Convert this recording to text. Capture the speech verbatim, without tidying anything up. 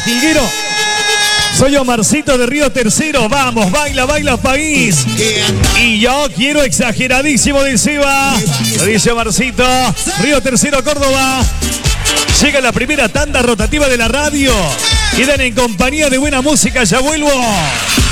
Jilguero. Soy Omarcito de Río Tercero. Vamos, baila, baila país. Y yo quiero exageradísimo de Seba. Lo dice Omarcito. Río Tercero, Córdoba. Llega la primera tanda rotativa de la radio. Quedan en compañía de buena música. Ya vuelvo.